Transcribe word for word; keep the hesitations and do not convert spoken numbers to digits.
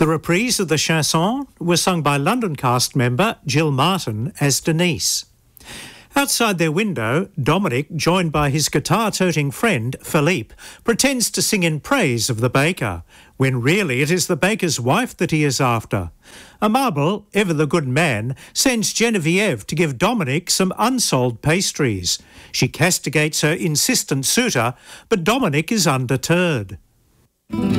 The reprise of the chanson was sung by London cast member Jill Martin as Denise. Outside their window, Dominic, joined by his guitar-toting friend, Philippe, pretends to sing in praise of the baker, when really it is the baker's wife that he is after. Amable, ever the good man, sends Genevieve to give Dominic some unsold pastries. She castigates her insistent suitor, but Dominic is undeterred.